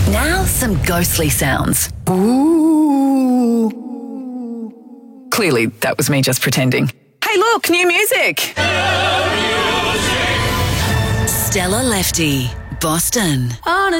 Now some ghostly sounds. Ooh. Clearly, that was me just pretending. Hey, look, new music! Stella Lefty, Boston.